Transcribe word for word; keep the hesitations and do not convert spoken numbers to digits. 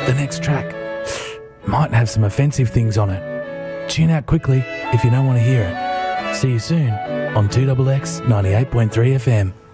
The next track might have some offensive things on it. Tune out quickly if you don't want to hear it. See you soon on two X X ninety-eight point three F M.